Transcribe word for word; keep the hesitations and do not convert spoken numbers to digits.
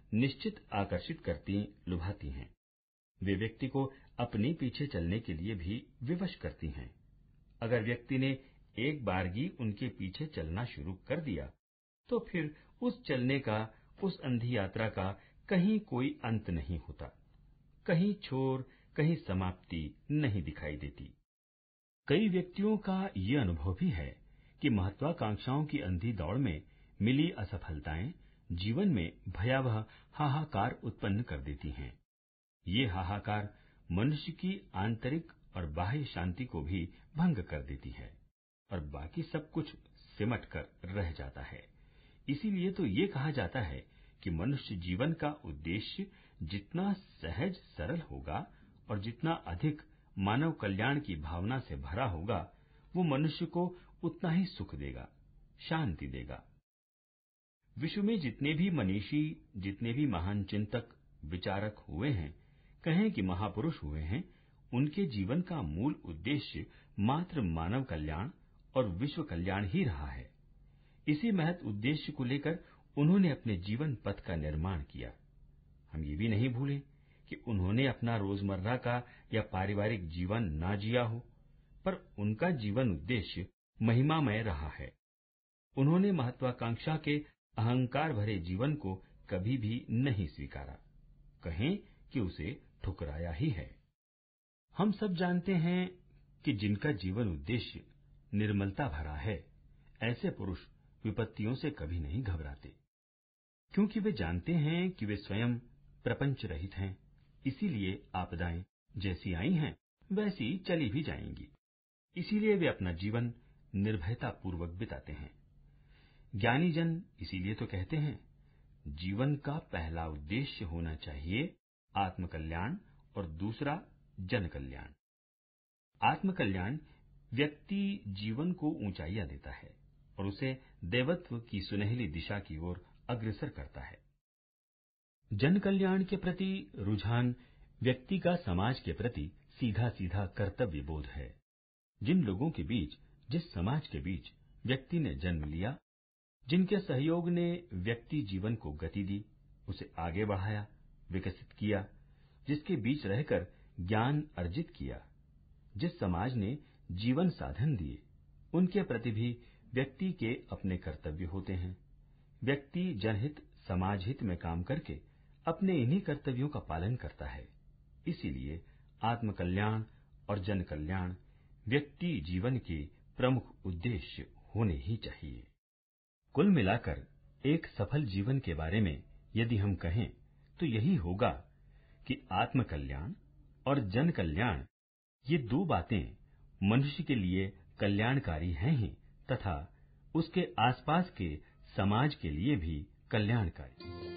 निश्चित आकर्षित करती, लुभाती हैं। वे व्यक्ति को अपने पीछे चलने के लिए भी विवश करती हैं। अगर व्यक्ति ने एक बारगी उनके पीछे चलना शुरू कर दिया तो फिर उस चलने का, उस अंधी यात्रा का कहीं कोई अंत नहीं होता, कहीं छोर, कहीं समाप्ति नहीं दिखाई देती। कई व्यक्तियों का ये अनुभव भी है कि महत्वाकांक्षाओं की अंधी दौड़ में मिली असफलताएं जीवन में भयावह हाहाकार उत्पन्न कर देती हैं। ये हाहाकार मनुष्य की आंतरिक और बाह्य शांति को भी भंग कर देती है और बाकी सब कुछ सिमट कर रह जाता है। इसीलिए तो ये कहा जाता है कि मनुष्य जीवन का उद्देश्य जितना सहज सरल होगा और जितना अधिक मानव कल्याण की भावना से भरा होगा, वो मनुष्य को उतना ही सुख देगा, शांति देगा। विश्व में जितने भी मनीषी, जितने भी महान चिंतक, विचारक हुए हैं, कहें कि महापुरुष हुए हैं, उनके जीवन का मूल उद्देश्य मात्र मानव कल्याण और विश्व कल्याण ही रहा है। इसी महत् उद्देश्य को लेकर उन्होंने अपने जीवन पथ का निर्माण किया। हम ये भी नहीं भूलें कि उन्होंने अपना रोजमर्रा का या पारिवारिक जीवन ना जिया हो, पर उनका जीवन उद्देश्य महिमामय रहा है। उन्होंने महत्वाकांक्षा के अहंकार भरे जीवन को कभी भी नहीं स्वीकारा, कहें कि उसे ठुकराया ही है। हम सब जानते हैं कि जिनका जीवन उद्देश्य निर्मलता भरा है, ऐसे पुरुष विपत्तियों से कभी नहीं घबराते, क्योंकि वे जानते हैं कि वे स्वयं प्रपंच रहित हैं। इसीलिए आपदाएं जैसी आई हैं वैसी चली भी जाएंगी। इसीलिए वे अपना जीवन निर्भयता पूर्वक बिताते हैं। ज्ञानी जन इसीलिए तो कहते हैं, जीवन का पहला उद्देश्य होना चाहिए आत्मकल्याण और दूसरा जन कल्याण। आत्मकल्याण व्यक्ति जीवन को ऊंचाइयां देता है और उसे देवत्व की सुनहली दिशा की ओर अग्रसर करता है। जन कल्याण के प्रति रुझान व्यक्ति का समाज के प्रति सीधा सीधा कर्तव्य बोध है। जिन लोगों के बीच, जिस समाज के बीच व्यक्ति ने जन्म लिया, जिनके सहयोग ने व्यक्ति जीवन को गति दी, उसे आगे बढ़ाया, विकसित किया, जिसके बीच रहकर ज्ञान अर्जित किया, जिस समाज ने जीवन साधन दिए, उनके प्रति भी व्यक्ति के अपने कर्तव्य होते हैं। व्यक्ति जनहित, समाज हित में काम करके अपने इन्हीं कर्तव्यों का पालन करता है। इसीलिए आत्मकल्याण और जन कल्याण व्यक्ति जीवन के प्रमुख उद्देश्य होने ही चाहिए। कुल मिलाकर एक सफल जीवन के बारे में यदि हम कहें तो यही होगा कि आत्मकल्याण और जन कल्याण, ये दो बातें मनुष्य के लिए कल्याणकारी हैं ही, तथा उसके आसपास के समाज के लिए भी कल्याणकारी।